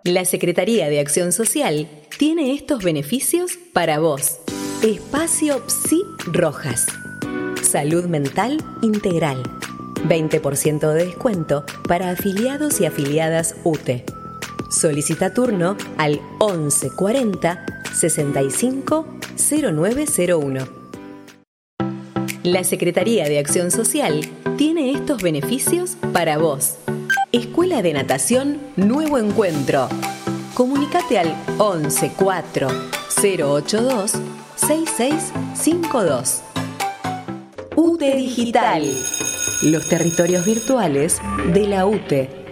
La Secretaría de Acción Social tiene estos beneficios para vos. Espacio Psi Rojas. Salud mental integral. 20% de descuento para afiliados y afiliadas UTE. Solicita turno al 11 40 65 0901. La Secretaría de Acción Social tiene estos beneficios para vos. Escuela de Natación Nuevo Encuentro. Comunicate al 11 4 082 6652. UTE Digital. Los territorios virtuales de la UTE.